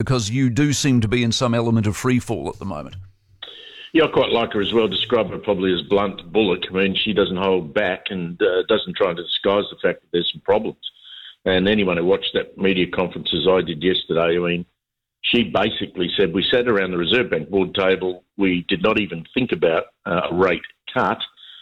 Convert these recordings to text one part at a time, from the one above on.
because you do seem to be in some element of free fall at the moment. Yeah, I quite like her as well. Describe her probably as blunt bullock. I mean, she doesn't hold back and doesn't try to disguise the fact that there's some problems. And anyone who watched that media conference as I did yesterday, I mean, she basically said, we sat around the Reserve Bank board table, we did not even think about a rate cut,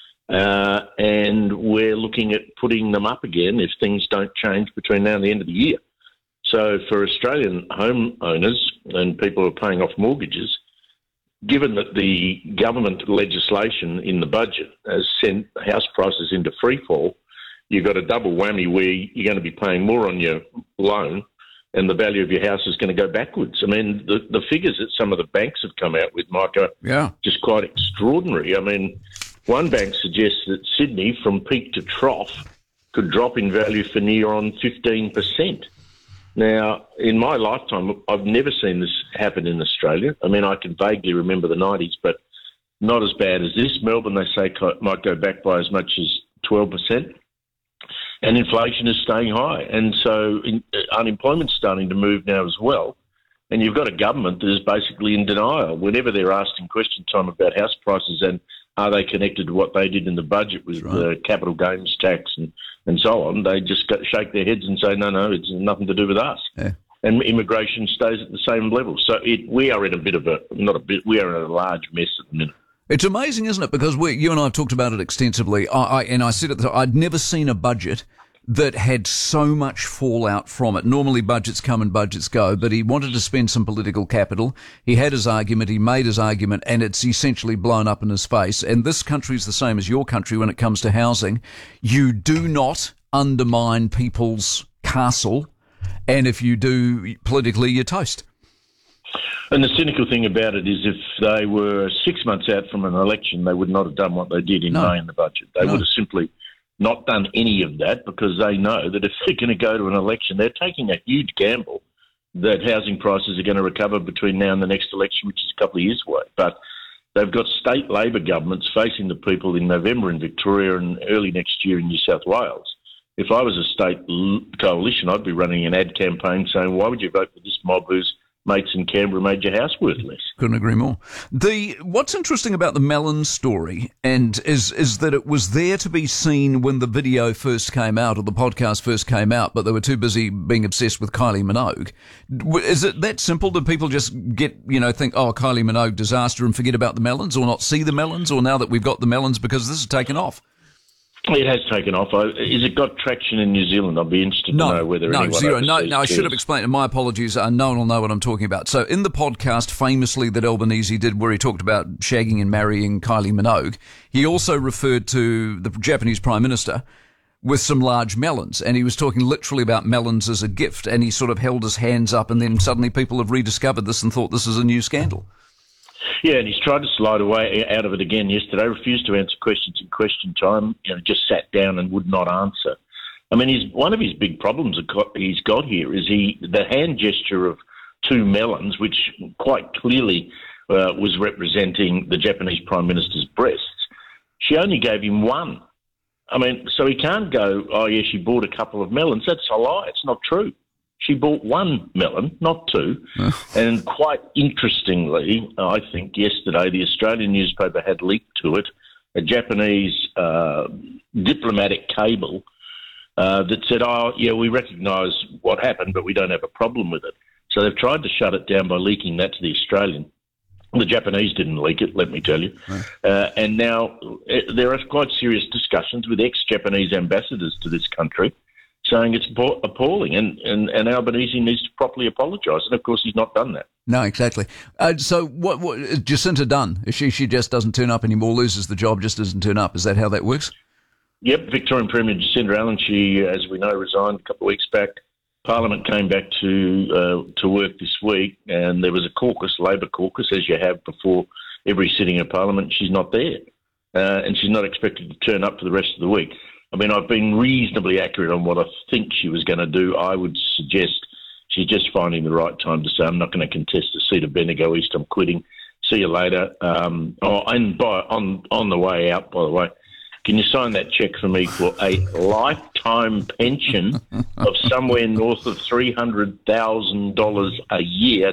and we're looking at putting them up again if things don't change between now and the end of the year. So for Australian homeowners and people who are paying off mortgages, given that the government legislation in the budget has sent house prices into freefall, you've got a double whammy where you're going to be paying more on your loan and the value of your house is going to go backwards. I mean, the figures that some of the banks have come out with, Mike, are just quite extraordinary. I mean, one bank suggests that Sydney, from peak to trough, could drop in value for near on 15%. Now, in my lifetime, I've never seen this happen in Australia. I mean, I can vaguely remember the 90s, but not as bad as this. Melbourne, they say, might go back by as much as 12%. And inflation is staying high. And so unemployment's starting to move now as well. And you've got a government that is basically in denial. Whenever they're asked in question time about house prices and are they connected to what they did in the budget with the capital gains tax and so on, they just shake their heads and say, no, it's nothing to do with us. Yeah. And immigration stays at the same level. So we are in we are in a large mess at the minute. It's amazing, isn't it? Because you and I have talked about it extensively. I said it, I'd never seen a budget that had so much fallout from it. Normally budgets come and budgets go, but he wanted to spend some political capital. He had his argument, he made his argument, and it's essentially blown up in his face. And this country is the same as your country when it comes to housing. You do not undermine people's castle, and if you do, politically, you're toast. And the cynical thing about it is if they were 6 months out from an election, they would not have done what they did in May in the budget. They would have simply not done any of that because they know that if they're going to go to an election, they're taking a huge gamble that housing prices are going to recover between now and the next election, which is a couple of years away. But they've got state Labor governments facing the people in November in Victoria and early next year in New South Wales. If I was a state coalition, I'd be running an ad campaign saying, why would you vote for this mob whose mates in Canberra made your house worthless? Couldn't agree more. What's interesting about the Mellon story is that it was there to be seen when the video first came out or the podcast first came out, but they were too busy being obsessed with Kylie Minogue. Is it that simple? Do people just think, oh, Kylie Minogue disaster and forget about the Mellons, or not see the Mellons, or now that we've got the Mellons because this has taken off? It has taken off. Is it got traction in New Zealand? I'd be interested to know whether anyone zero. No, I should have explained. My apologies. No one will know what I'm talking about. So in the podcast, famously, that Albanese did where he talked about shagging and marrying Kylie Minogue, he also referred to the Japanese Prime Minister with some large melons, and he was talking literally about melons as a gift, and he sort of held his hands up, and then suddenly people have rediscovered this and thought this is a new scandal. Yeah, and he's tried to slide away out of it again yesterday, refused to answer questions in question time, just sat down and would not answer. I mean, one of his big problems he's got here is the hand gesture of two melons, which quite clearly was representing the Japanese Prime Minister's breasts. She only gave him one. I mean, so he can't go, oh, yeah, she bought a couple of melons. That's a lie. It's not true. She bought one melon, not two. And quite interestingly, I think yesterday the Australian newspaper had leaked to it a Japanese diplomatic cable that said, oh, yeah, we recognise what happened, but we don't have a problem with it. So they've tried to shut it down by leaking that to the Australian. The Japanese didn't leak it, let me tell you. And now there are quite serious discussions with ex-Japanese ambassadors to this country saying it's appalling, and Albanese needs to properly apologise. And, of course, he's not done that. No, exactly. So what Jacinta Dunn, she just doesn't turn up anymore, loses the job, just doesn't turn up. Is that how that works? Yep, Victorian Premier Jacinta Allen, she, as we know, resigned a couple of weeks back. Parliament came back to work this week, and there was a caucus, Labor caucus, as you have before every sitting of Parliament. She's not there, and she's not expected to turn up for the rest of the week. I mean, I've been reasonably accurate on what I think she was going to do. I would suggest she's just finding the right time to say, I'm not going to contest the seat of Bendigo East, I'm quitting. See you later. On the way out, by the way, can you sign that cheque for me for a lifetime pension of somewhere north of $300,000 a year